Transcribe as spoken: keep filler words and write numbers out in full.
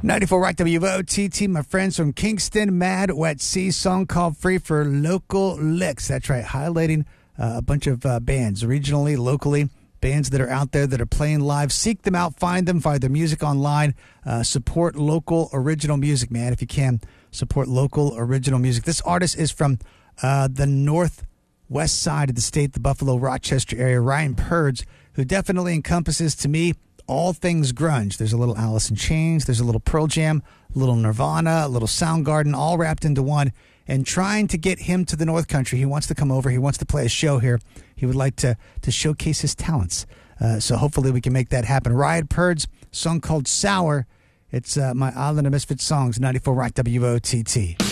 ninety-four Rock W O T T, my friends from Kingston, Mad Wet Sea, song called Free for Local Licks. That's right, highlighting uh, a bunch of uh, bands, regionally, locally, bands that are out there that are playing live. Seek them out, find them, find their music online. Uh, support local original music, man, if you can. Support local original music. This artist is from uh, the northwest side of the state, the Buffalo, Rochester area, Ryan Purds, who definitely encompasses, to me, all things grunge. There's a little Alice in Chains, there's a little Pearl Jam, a little Nirvana, a little Soundgarden, all wrapped into one. And trying to get him to the North Country. He wants to come over. He wants to play a show here. He would like to to showcase his talents. Uh, so hopefully we can make that happen. Ryan Purds, song called Sour. It's uh, my Island of Misfits songs, ninety-four Rock W O T T.